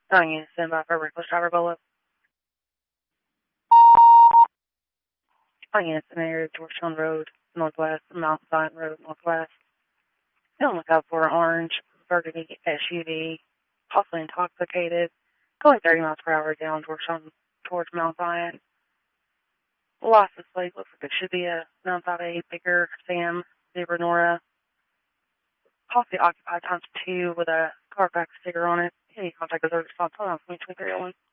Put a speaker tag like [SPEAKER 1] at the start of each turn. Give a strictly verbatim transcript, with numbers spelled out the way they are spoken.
[SPEAKER 1] Oh, yeah, stand by for reckless driver bullet. Oh, yeah, it's an area of Georgetown Road, Northwest, Mount Zion Road, Northwest. Be on the lookout for an orange burgundy S U V, possibly intoxicated, going thirty miles per hour down Georgetown towards Mount Zion. License plate looks like it should be a nine five eight Baker Sam Zebra Nora. Possibly occupied times two with a Carfax sticker on it. Any contact with the response on twenty twenty-three oh one.